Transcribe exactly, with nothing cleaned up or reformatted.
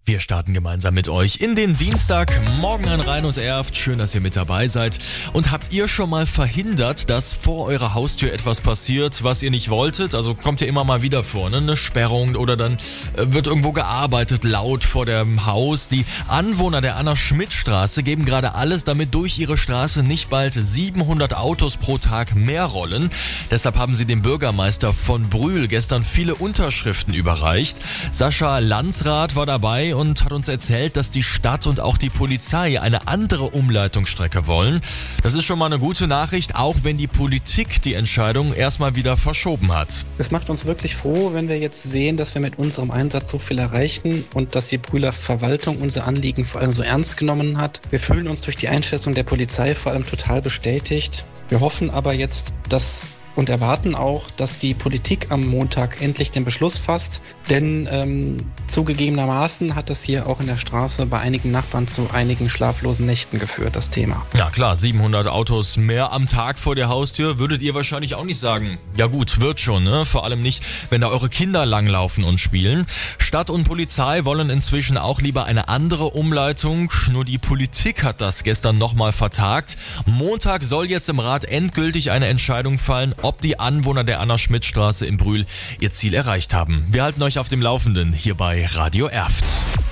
Wir starten gemeinsam mit euch in den Dienstagmorgen an Rhein und Erft. Schön, dass ihr mit dabei seid. Und habt ihr schon mal verhindert, dass vor eurer Haustür etwas passiert, was ihr nicht wolltet? Also kommt ja immer mal wieder vor, ne? Eine Sperrung oder dann wird irgendwo gearbeitet, laut vor dem Haus. Die Anwohner der Anna-Schmidt-Straße geben gerade alles, damit durch ihre Straße nicht bald siebenhundert Autos pro Tag mehr rollen. Deshalb haben sie dem Bürgermeister von Brühl gestern viele Unterschriften überreicht. Sascha Landsrath war dabei und hat uns erzählt, dass die Stadt und auch die Polizei eine andere Umleitungsstrecke wollen. Das ist schon mal eine gute Nachricht, auch wenn die Politik die Entscheidung erstmal wieder verschoben hat. Es macht uns wirklich froh, wenn wir jetzt sehen, dass wir mit unserem Einsatz so viel erreichen und dass die Brühler Verwaltung unser Anliegen vor allem so ernst genommen hat. Wir fühlen uns durch die Einschätzung der Polizei vor allem total bestätigt. Wir hoffen aber jetzt, dass und erwarten auch, dass die Politik am Montag endlich den Beschluss fasst, denn ähm, zugegebenermaßen hat das hier auch in der Straße bei einigen Nachbarn zu einigen schlaflosen Nächten geführt, das Thema. Ja klar, siebenhundert Autos mehr am Tag vor der Haustür, würdet ihr wahrscheinlich auch nicht sagen. Ja gut, wird schon, ne? Vor allem nicht, wenn da eure Kinder langlaufen und spielen. Stadt und Polizei wollen inzwischen auch lieber eine andere Umleitung, nur die Politik hat das gestern nochmal vertagt. Montag soll jetzt im Rat endgültig eine Entscheidung fallen, ob die Anwohner der Anna-Schmidt-Straße in Brühl ihr Ziel erreicht haben. Wir halten euch auf dem Laufenden hier bei Radio Erft.